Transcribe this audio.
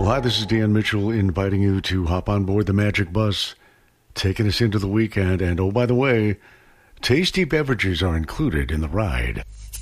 Well, hi, this is Dan Mitchell inviting you to hop on board the Magic Bus, taking us into the weekend. And oh, by the way, tasty beverages are included in the ride.